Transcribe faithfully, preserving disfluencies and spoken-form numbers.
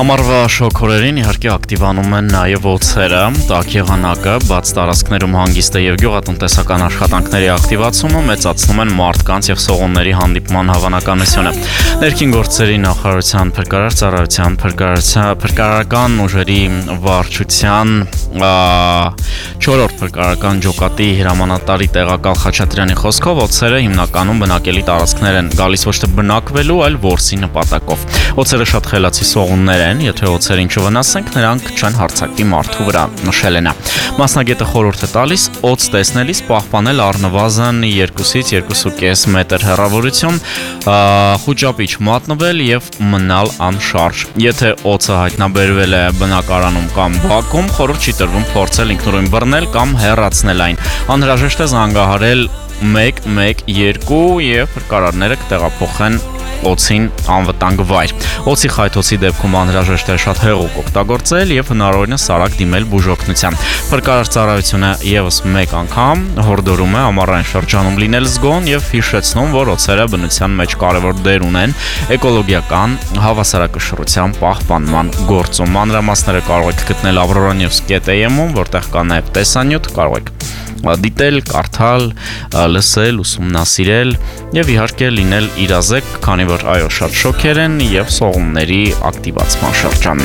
Ամառվա շոգ օրերին իհարկե ակտիվանում են նաև օձերը, տաք եղանակը, բաց տարածքներում հանգիստը եւ գյուղատնտեսական աշխատանքների ակտիվացումը մեծացնում են մարդկանց եւ սողունների հանդիպման հավանականությունը։ Ներքին գործերի նախարարության փրկարար ծառայության փրկարարական ուժերի վարչության չորրորդ փրկարարական ջոկատի հրամանատարի տեղակալ Խաչատրյանի խոսքով օձերը հիմնականում բնակելի տարածքներ են գալիս ոչ թե բնակվելու, այլ որսի նպատակով։ Օձերը շատ խելացի սողուններ են, եթե օձերին չվնասենք, նրանք չեն հարձակվի մարդու վրա, նշել է նա։ Մասնագետը խորհուրդ է տալիս օձ տեսնելիս պահպանել առնվազն երկուսից երկու կես մետր հեռավորություն, խուճապի չմատնվել եւ մնալ անշարժ։ Եթե օձը հայտնաբերվել է բնակարանում կամ բակում, խորհուրդ չի տրվում փորձել ինքնուրույն բռնել կամ հեռացնել այն։ Անհրաժեշտ է զանգահարել մեկ մեկ երկու եւ փրկարարները կտեղափոխեն օձին անվտանգ վայր։ Օձի խայթոցի դեպքում անհրաժեշտ է շատ հեղուկ օգտագործել եւ հնարավորինս արագ դիմել բուժօգնության։ Փրկարար ծառայությունը եւս մեկ անգամ հորդորում է ամառային շրջանում լինել զգոն եւ հիշեցնում, որ օձերը բնության մեջ կարեւոր դեր ունեն էկոլոգիական հավասարակշռության պահպանման գործում։ Մանրամասները կարող եք գտնել Ավրորա Նևսկի կետեյում, որտեղ կա նաեւ տեսանյութ, կարող եք դիտել, կարդալ, լսել, ուսումնասիրել եւ իհարկե լինել իրազեկ, քանի որ այո շատ շոկեր են եւ սողունների ակտիվացման շրջան։